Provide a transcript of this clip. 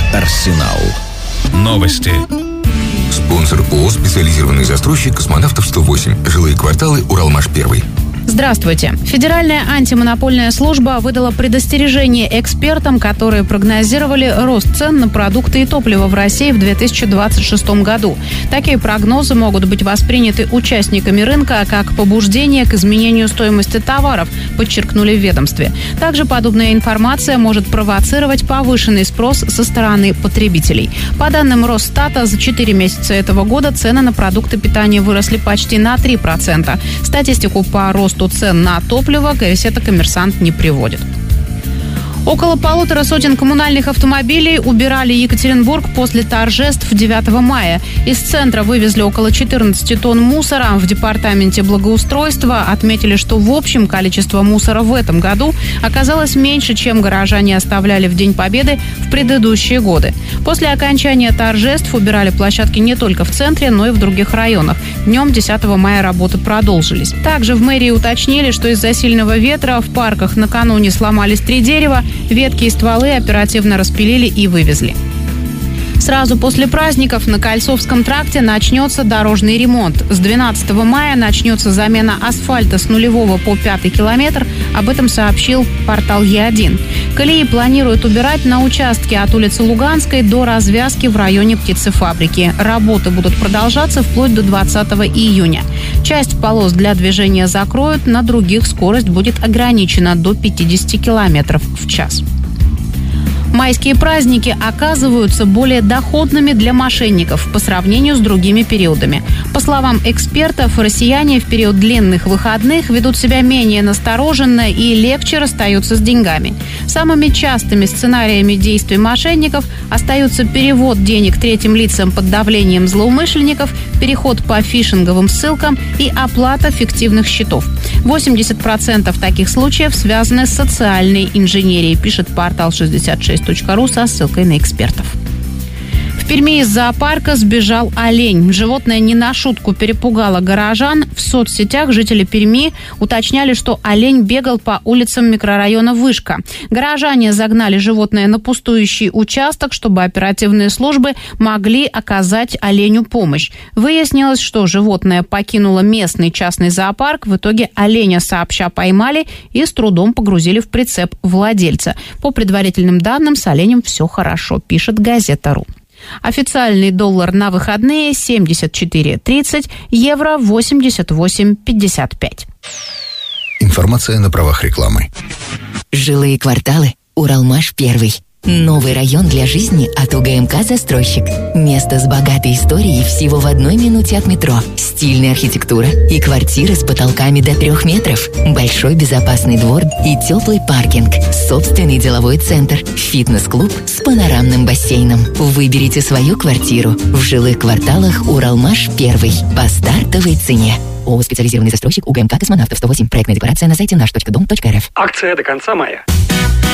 Арсенал. Новости. Спонсор ООО «Специализированный застройщик Космонавтов 108. Жилые кварталы. Уралмаш-1». Здравствуйте. Федеральная антимонопольная служба выдала предостережение экспертам, которые прогнозировали рост цен на продукты и топливо в России в 2026 году. Такие прогнозы могут быть восприняты участниками рынка как побуждение к изменению стоимости товаров, подчеркнули в ведомстве. Также подобная информация может провоцировать повышенный спрос со стороны потребителей. По данным Росстата, за 4 месяца этого года цены на продукты питания выросли почти на 3%. Статистику по росту цен на топливо газета «Коммерсант» не приводит. Около 1,5 сотен коммунальных автомобилей убирали Екатеринбург после торжеств 9 мая. Из центра вывезли около 14 тонн мусора. В департаменте благоустройства отметили, что в общем количество мусора в этом году оказалось меньше, чем горожане оставляли в День Победы в предыдущие годы. После окончания торжеств убирали площадки не только в центре, но и в других районах. Днем 10 мая работы продолжились. Также в мэрии уточнили, что из-за сильного ветра в парках накануне сломались 3 дерева. Ветки и стволы оперативно распилили и вывезли. Сразу после праздников на Кольцовском тракте начнется дорожный ремонт. С 12 мая начнется замена асфальта с 0 по 5 километр. Об этом сообщил портал Е1. Колеи планируют убирать на участке от улицы Луганской до развязки в районе птицефабрики. Работы будут продолжаться вплоть до 20 июня. Часть полос для движения закроют, на других скорость будет ограничена до 50 километров в час. Майские праздники оказываются более доходными для мошенников по сравнению с другими периодами. По словам экспертов, россияне в период длинных выходных ведут себя менее настороженно и легче расстаются с деньгами. Самыми частыми сценариями действий мошенников остаются перевод денег третьим лицам под давлением злоумышленников, переход по фишинговым ссылкам и оплата фиктивных счетов. 80% таких случаев связаны с социальной инженерией, пишет портал 66.ру со ссылкой на экспертов. В Перми из зоопарка сбежал олень. Животное не на шутку перепугало горожан. В соцсетях жители Перми уточняли, что олень бегал по улицам микрорайона Вышка. Горожане загнали животное на пустующий участок, чтобы оперативные службы могли оказать оленю помощь. Выяснилось, что животное покинуло местный частный зоопарк. В итоге оленя сообща поймали и с трудом погрузили в прицеп владельца. По предварительным данным, с оленем все хорошо, пишет газета.ру. Официальный доллар на выходные 74.30, евро 88.55. Информация на правах рекламы. Жилые кварталы. Уралмаш-1. Новый район для жизни от УГМК «Застройщик». Место с богатой историей всего в 1 минуте от метро. Стильная архитектура и квартиры с потолками до 3 метров. Большой безопасный двор и теплый паркинг. Собственный деловой центр. Фитнес-клуб с панорамным бассейном. Выберите свою квартиру в жилых кварталах Уралмаш-1 по стартовой цене. ООО «Специализированный застройщик» УГМК «Космонавтов 108». Проектная декларация на сайте наш.дом.рф. Акция до конца мая.